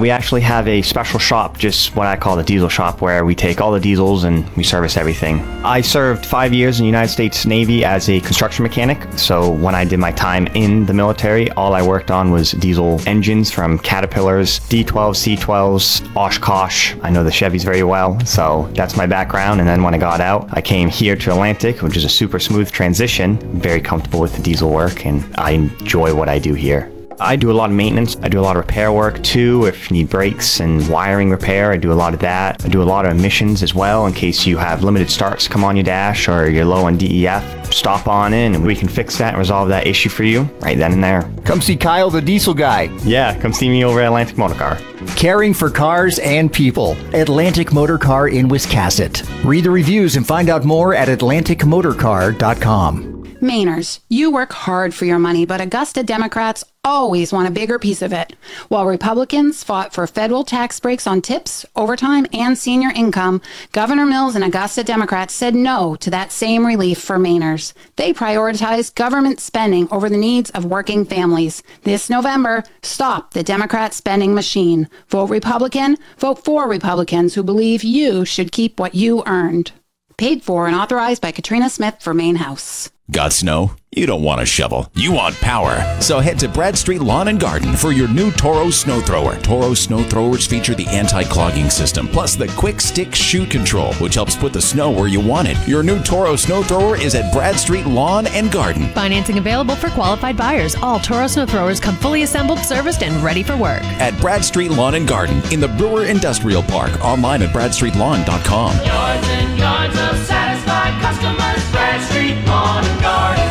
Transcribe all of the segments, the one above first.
We actually have a special shop, just what I call the diesel shop, where we take all the diesels and we service everything. I served 5 years in the United States Navy as a construction mechanic. So when I did my time in the military, all I worked on was diesel engines from Caterpillars, D12, C12s, Oshkosh. I know the Chevys very well, so that's my background. And then when I got out, I came here to Atlantic, which is a super smooth transition. Very comfortable with the diesel work, and I enjoy what I do here. I do a lot of maintenance. I do a lot of repair work too. If you need brakes and wiring repair, I do a lot of that. I do a lot of emissions as well in case you have limited starts come on your dash or you're low on DEF. Stop on in and we can fix that and resolve that issue for you right then and there. Come see Kyle, the diesel guy. Yeah, come see me over at Atlantic Motor Car. Caring for cars and people. Atlantic Motor Car in Wiscasset. Read the reviews and find out more at atlanticmotorcar.com. Mainers, you work hard for your money, but Augusta Democrats always want a bigger piece of it. While Republicans fought for federal tax breaks on tips, overtime, and senior income, Governor Mills and Augusta Democrats said no to that same relief for Mainers. They prioritized government spending over the needs of working families. This November, stop the Democrat spending machine. Vote Republican. Vote for Republicans who believe you should keep what you earned. Paid for and authorized by Katrina Smith for Maine House. Got snow? You don't want a shovel. You want power. So head to Bradstreet Lawn and Garden for your new Toro snow thrower. Toro snow throwers feature the anti-clogging system, plus the quick stick shoe control, which helps put the snow where you want it. Your new Toro snow thrower is at Bradstreet Lawn and Garden. Financing available for qualified buyers. All Toro snow throwers come fully assembled, serviced, and ready for work. At Bradstreet Lawn and Garden in the Brewer Industrial Park. Online at bradstreetlawn.com. Yards and yards of satisfied customers. Bradstreet Lawn and Garden.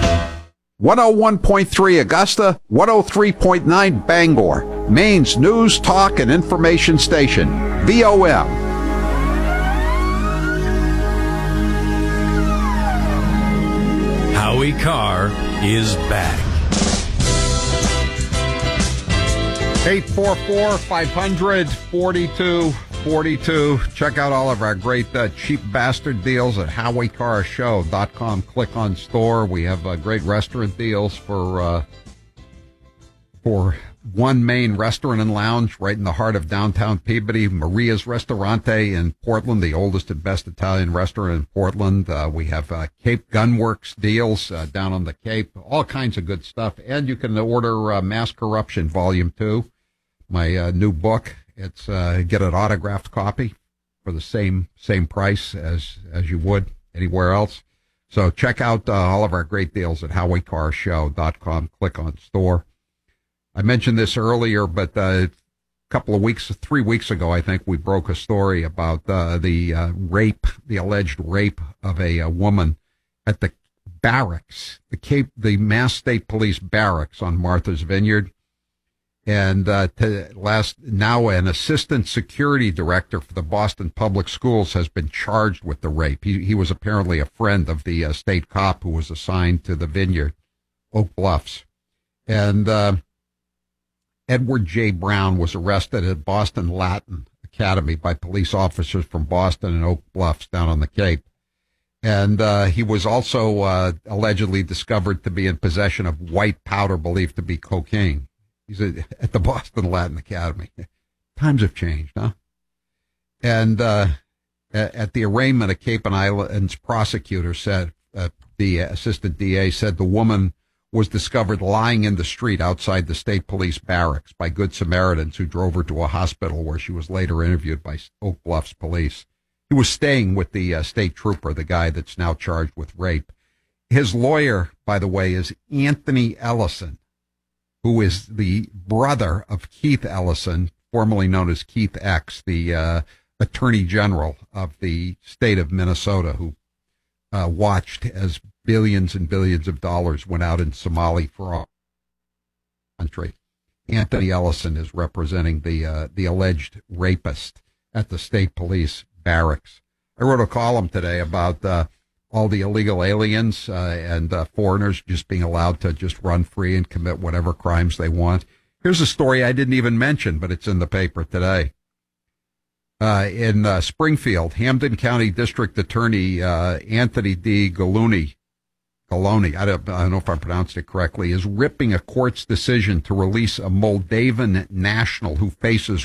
101.3 Augusta, 103.9 Bangor, Maine's news, talk, and information station, VOM. Howie Carr is back. 844-500-4242. Check out all of our great cheap bastard deals at HowieCarShow.com. Click on store. We have great restaurant deals for One Main Restaurant and Lounge right in the heart of downtown Peabody. Maria's Ristorante in Portland, the oldest and best Italian restaurant in Portland. We have Cape Gunworks deals down on the Cape. All kinds of good stuff. And you can order Mass Corruption Volume 2. My new book. It's get an autographed copy for the same price as you would anywhere else. So check out all of our great deals at HowieCarShow.com. Click on store. I mentioned this earlier, but 3 weeks ago, I think we broke a story about the alleged rape of a woman at the barracks, the Mass State Police barracks on Martha's Vineyard. And now an assistant security director for the Boston Public Schools has been charged with the rape. He was apparently a friend of the state cop who was assigned to the Vineyard, Oak Bluffs. And Edward J. Brown was arrested at Boston Latin Academy by police officers from Boston and Oak Bluffs down on the Cape. And he was also allegedly discovered to be in possession of white powder believed to be cocaine. He's at the Boston Latin Academy. Times have changed, huh? And at the arraignment, a Cape and Islands prosecutor said, the assistant DA said the woman was discovered lying in the street outside the state police barracks by Good Samaritans who drove her to a hospital where she was later interviewed by Oak Bluffs police. He was staying with the state trooper, the guy that's now charged with rape. His lawyer, by the way, is Anthony Ellison, who is the brother of Keith Ellison, formerly known as Keith X, the Attorney General of the state of Minnesota, who watched as billions and billions of dollars went out in Somali for our country. Anthony Ellison is representing the alleged rapist at the state police barracks. I wrote a column today about all the illegal aliens and foreigners just being allowed to just run free and commit whatever crimes they want. Here's a story I didn't even mention, but it's in the paper today. In Springfield, Hampden County District Attorney Anthony D. Galoni, I don't know if I pronounced it correctly, is ripping a court's decision to release a Moldavan national who faces